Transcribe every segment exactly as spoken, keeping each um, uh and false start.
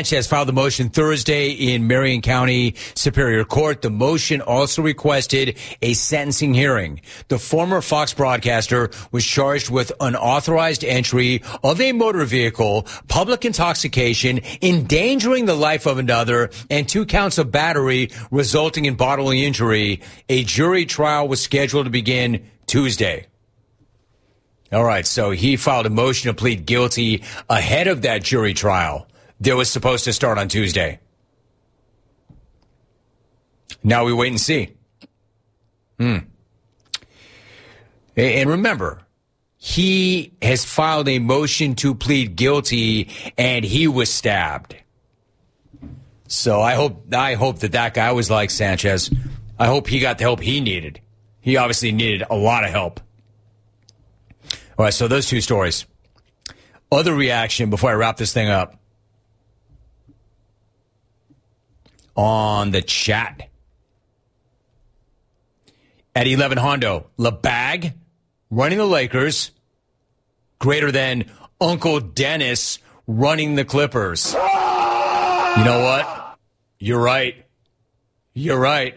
Sanchez filed the motion Thursday in Marion County Superior Court. The motion also requested a sentencing hearing. The former Fox broadcaster was charged with unauthorized entry of a motor vehicle, public intoxication, endangering the life of another, and two counts of battery resulting in bodily injury. A jury trial was scheduled to begin Tuesday. All right, so he filed a motion to plead guilty ahead of that jury trial that was supposed to start on Tuesday. Now we wait and see. Hmm. And remember, he has filed a motion to plead guilty, and he was stabbed. So I hope I hope that that guy was like Sanchez. I hope he got the help he needed. He obviously needed a lot of help. All right, so those two stories. Other reaction before I wrap this thing up. On the chat. At eleven Hondo, LeBag running the Lakers greater than Uncle Dennis running the Clippers. You know what? You're right. You're right.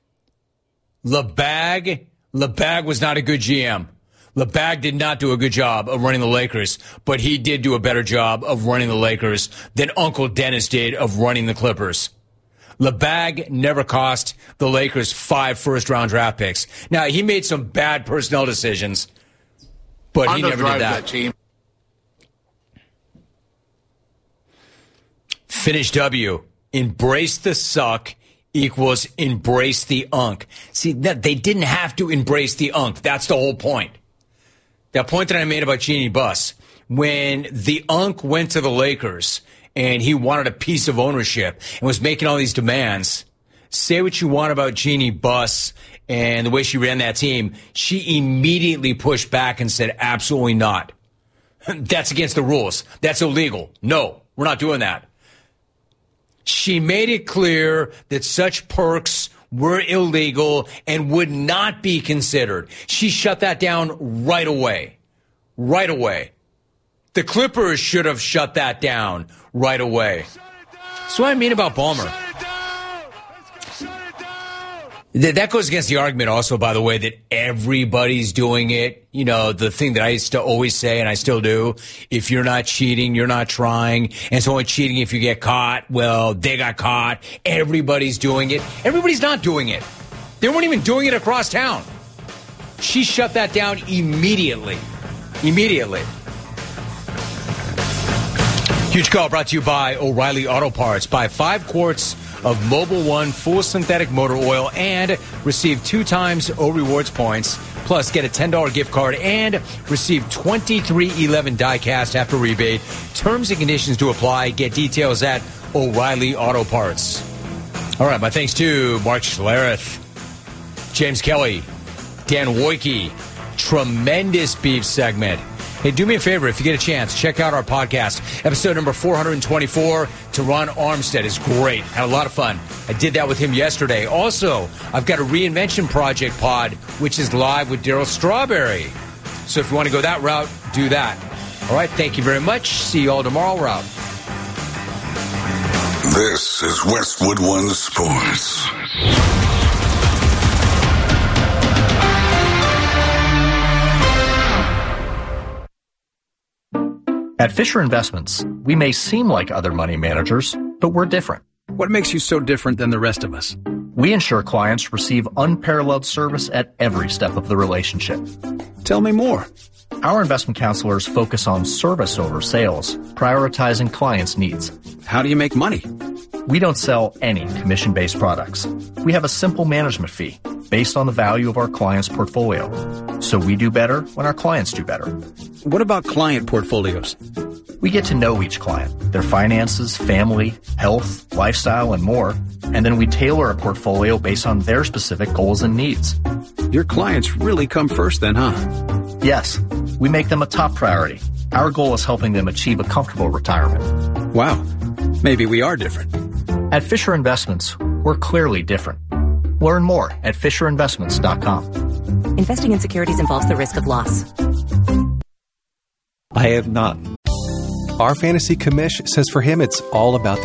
LeBag, LeBag was not a good G M. LeBag did not do a good job of running the Lakers, but he did do a better job of running the Lakers than Uncle Dennis did of running the Clippers. LeBag never cost the Lakers five first-round draft picks. Now, he made some bad personnel decisions, but he never did that. that team. Finish W. Embrace the suck equals embrace the unk. See, that they didn't have to embrace the unk. That's the whole point. That point that I made about Jeannie Buss, when the unk went to the Lakers and he wanted a piece of ownership and was making all these demands, say what you want about Jeannie Buss and the way she ran that team, she immediately pushed back and said, absolutely not. That's against the rules. That's illegal. No, we're not doing that. She made it clear that such perks were illegal and would not be considered. She shut that down right away. Right away. The Clippers should have shut that down right away. That's what I mean about Ballmer. That goes against the argument also, by the way, that everybody's doing it. You know, the thing that I used to always say, and I still do, if you're not cheating, you're not trying. And it's only cheating if you get caught. Well, they got caught. Everybody's doing it. Everybody's not doing it. They weren't even doing it across town. She shut that down immediately. Immediately. Huge call brought to you by O'Reilly Auto Parts. Buy five quarts of Mobil One full synthetic motor oil and receive two times O Rewards points. Plus, get a ten dollars gift card and receive twenty-three eleven die-cast after rebate. Terms and conditions to apply. Get details at O'Reilly Auto Parts. All right, my thanks to Mark Schlereth, James Kelly, Dan Woike. Tremendous beef segment. Hey, do me a favor, if you get a chance, check out our podcast. Episode number four twenty-four, Teron Armstead is great. Had a lot of fun. I did that with him yesterday. Also, I've got a Reinvention Project pod, which is live with Daryl Strawberry. So if you want to go that route, do that. All right, thank you very much. See you all tomorrow. We're out. This is Westwood One Sports. At Fisher Investments, we may seem like other money managers, but we're different. What makes you so different than the rest of us? We ensure clients receive unparalleled service at every step of the relationship. Tell me more. Our investment counselors focus on service over sales, prioritizing clients' needs. How do you make money? We don't sell any commission-based products. We have a simple management fee based on the value of our client's portfolio. So we do better when our clients do better. What about client portfolios? We get to know each client, their finances, family, health, lifestyle, and more, and then we tailor a portfolio based on their specific goals and needs. Your clients really come first then, huh? Yes, we make them a top priority. Our goal is helping them achieve a comfortable retirement. Wow, maybe we are different. At Fisher Investments, we're clearly different. Learn more at fisher investments dot com. Investing in securities involves the risk of loss. I have not. Our fantasy commish says for him it's all about the